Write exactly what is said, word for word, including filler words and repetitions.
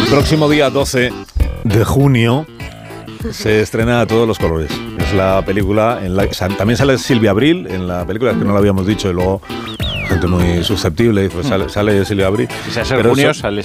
próximo día doce de junio se estrena A Todos los Colores. Es la película en la también sale Silvia Abril en la película, que no lo habíamos dicho, y luego gente muy susceptible dice, pues sale, sale Silvia Abril. Si se hace junio, sale